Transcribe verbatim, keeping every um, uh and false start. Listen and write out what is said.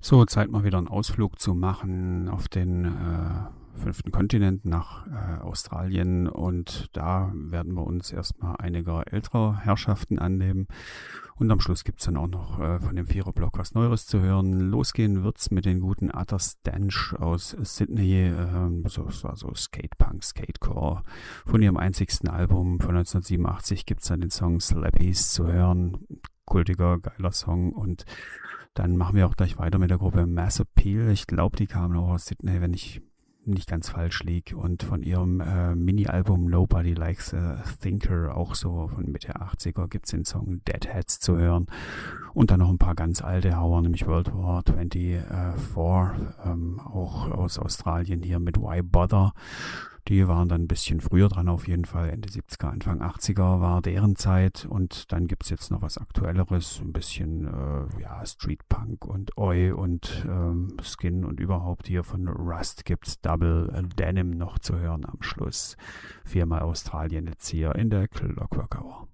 So, Zeit mal wieder einen Ausflug zu machen auf den äh, fünften Kontinent nach äh, Australien, und da werden wir uns erstmal einiger älterer Herrschaften annehmen und am Schluss gibt es dann auch noch äh, von dem Viererblock was Neueres zu hören. Losgehen wird's mit den guten Utter Stench aus Sydney, äh, so, so, so Skatepunk, Skatecore. Von ihrem einzigsten Album von neunzehnhundertsiebenundachtzig gibt es dann den Song Slappies zu hören. Kultiger, geiler Song. Und dann machen wir auch gleich weiter mit der Gruppe Mass Appeal. Ich glaube, die kamen auch aus Sydney, wenn ich nicht ganz falsch liege. Und von ihrem äh, Mini-Album Nobody Likes a Thinker, auch so von Mitte achtziger, gibt es den Song Deadheads zu hören. Und dann noch ein paar ganz alte Hauer, nämlich World War vierundzwanzig, ähm, auch aus Australien hier mit Why Bother. Die waren dann ein bisschen früher dran auf jeden Fall, Ende siebziger, Anfang achtziger war deren Zeit. Und dann gibt's jetzt noch was Aktuelleres, ein bisschen äh, ja, Streetpunk und Oi und ähm, Skin und überhaupt. Hier von Rust gibt's Double Denim noch zu hören am Schluss. Viermal Australien jetzt hier in der Clockwork Hour.